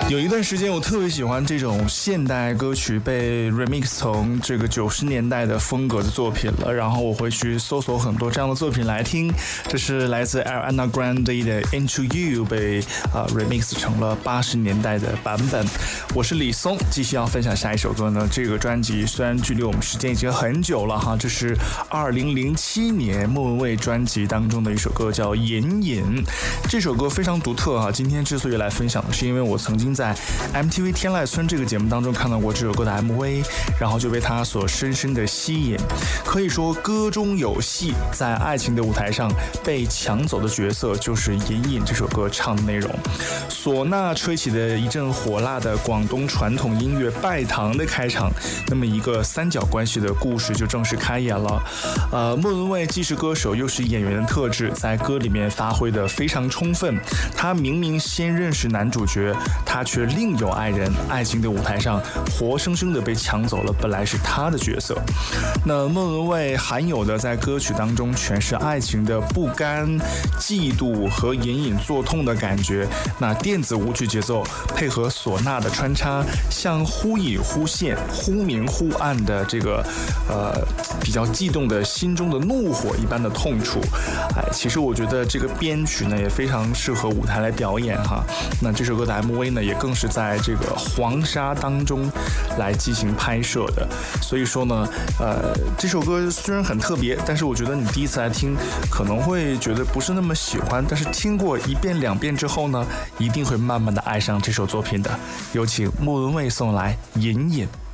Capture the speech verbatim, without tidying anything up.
有一段时间我特别喜欢这种现代歌曲被 remix 从这个九十年代的风格的作品了，然后我会去搜索很多这样的作品来听。这是来自 Ariana Grande 的 Into You 被、呃、remix 成了八十年代的版本。我是李松，继续要分享下一首歌呢。这个专辑虽然距离我们时间已经很久了哈，这是二零零七年莫文蔚专辑当中的一首歌，叫《隐隐》。这首歌非常独特哈，今天之所以来分享的是因为我曾经在 M T V 天籁村这个节目当中看到过这首歌的 M V， 然后就被它所深深的吸引。可以说歌中有戏，在爱情的舞台上被抢走的角色就是隐隐这首歌唱的内容。唢呐吹起的一阵火辣的广东传统音乐拜堂的开场，那么一个三角关系的故事就正式开演了。呃，莫文蔚既是歌手又是演员的特质在歌里面发挥的非常充分。他明明先认识男主角，他却另有爱人，爱情的舞台上活生生的被抢走了本来是他的角色。那莫文蔚罕有的在歌曲当中诠释爱情的不甘、嫉妒和隐隐作痛的感觉。那电子舞曲节奏配合唢呐的穿插，像忽隐忽现、忽明忽暗的这个呃比较悸动的心中的怒火一般的痛楚。哎，其实我觉得这个编曲呢也非常适合舞台来表演哈。那这首歌的 M V 呢也更是在这个黄沙当中来进行拍摄的，所以说呢，呃，这首歌虽然很特别，但是我觉得你第一次来听可能会觉得不是那么喜欢，但是听过一遍两遍之后呢，一定会慢慢的爱上这首作品的。有请莫文蔚送来《隐隐》。